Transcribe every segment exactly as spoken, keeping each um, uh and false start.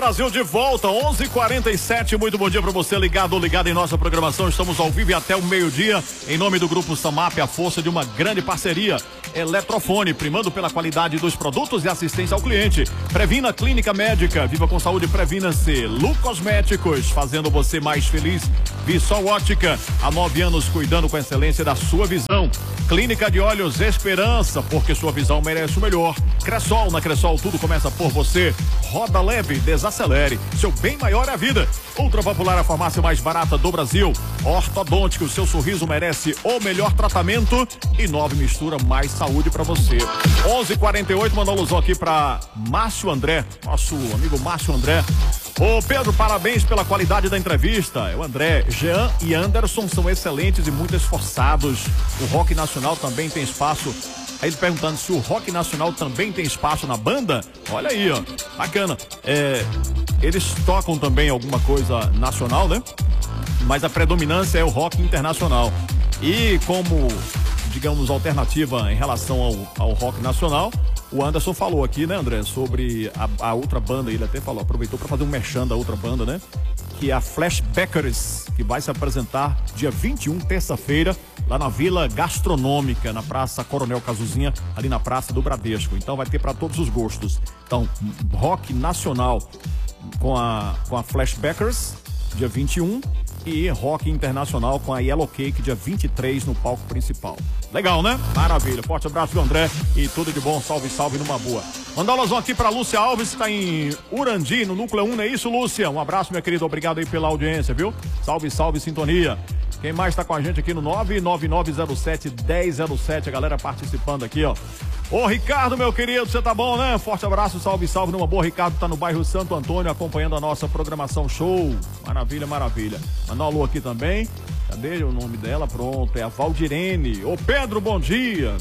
Brasil de volta, onze e quarenta e sete, muito bom dia para você ligado ou ligado em nossa programação, estamos ao vivo e até o meio-dia, em nome do Grupo Samap, a força de uma grande parceria. Eletrofone, primando pela qualidade dos produtos e assistência ao cliente. Previna Clínica Médica, viva com saúde, previna-se. Lu Cosméticos, fazendo você mais feliz. Vissol Ótica, há nove anos cuidando com excelência da sua visão. Clínica de Olhos Esperança, porque sua visão merece o melhor. Cressol, na Cressol tudo começa por você. Roda leve, desacelere, seu bem maior é a vida. Ultra Popular, a farmácia mais barata do Brasil. Ortodôntico, seu sorriso merece o melhor tratamento. E Nove Mistura, mais saúde pra você. onze e quarenta e oito, mandou alusão aqui pra Márcio André, nosso amigo Márcio André. Ô Pedro, parabéns pela qualidade da entrevista. É o André, Jean e Anderson são excelentes e muito esforçados. O rock nacional também tem espaço. Aí ele perguntando se o rock nacional também tem espaço na banda. Olha aí, ó, bacana. É, eles tocam também alguma coisa nacional, né? Mas a predominância é o rock internacional. E como, digamos, alternativa em relação ao, ao rock nacional, o Anderson falou aqui, né, André, sobre a, a outra banda. Ele até falou, aproveitou para fazer um merchan da outra banda, né? Que é a Flashbackers, que vai se apresentar dia vinte e um, terça-feira, lá na Vila Gastronômica, na Praça Coronel Cazuzinha, ali na Praça do Bradesco. Então vai ter para todos os gostos. Então, rock nacional com a, com a Flashbackers, dia vinte e um, e rock internacional com a Yellow Cake, dia vinte e três, no palco principal. Legal, né? Maravilha. Forte abraço do André e tudo de bom. Salve, salve numa boa. Mandar um aqui pra Lúcia Alves, que tá em Urandi, no Núcleo um, não é isso, Lúcia? Um abraço, minha querida. Obrigado aí pela audiência, viu? Salve, salve, sintonia. Quem mais tá com a gente aqui no nove nove nove zero sete, um zero zero sete, a galera participando aqui, ó. Ô, Ricardo, meu querido, você tá bom, né? Forte abraço, salve, salve numa boa. Ricardo tá no bairro Santo Antônio, acompanhando a nossa programação show. Maravilha, maravilha. Mandar um alô aqui também. Cadê o nome dela? Pronto, é a Valdirene. Ô, Pedro, bom dia.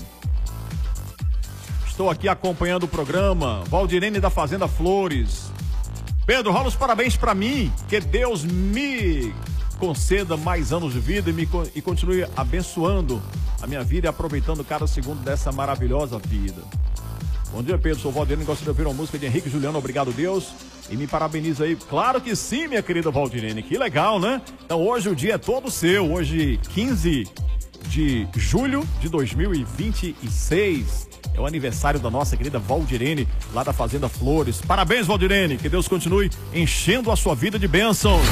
Estou aqui acompanhando o programa. Valdirene da Fazenda Flores. Pedro, rola os parabéns pra mim. Que Deus me conceda mais anos de vida e, me, e continue abençoando a minha vida e aproveitando cada segundo dessa maravilhosa vida. Bom dia, Pedro. Sou o Valdirene, gosto de ouvir uma música de Henrique e Juliano. Obrigado, Deus. E me parabeniza aí. Claro que sim, minha querida Valdirene. Que legal, né? Então hoje o dia é todo seu. Hoje, quinze de julho de dois mil e vinte e seis. É o aniversário da nossa querida Valdirene, lá da Fazenda Flores. Parabéns, Valdirene. Que Deus continue enchendo a sua vida de bênçãos.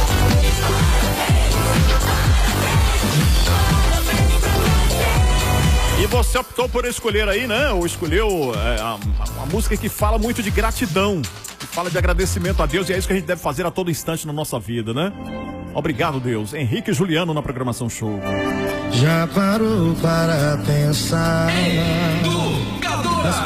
E você optou por escolher aí, né? Ou escolheu é, a, a, a música que fala muito de gratidão, que fala de agradecimento a Deus, e é isso que a gente deve fazer a todo instante na nossa vida, né? Obrigado, Deus. Henrique e Juliano na programação show. Já parou para pensar